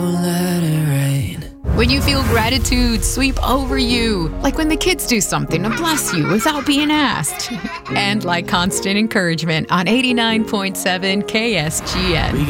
Let it rain. When you feel gratitude sweep over you, like when the kids do something to bless you without being asked. And like constant encouragement on 89.7 KSGN.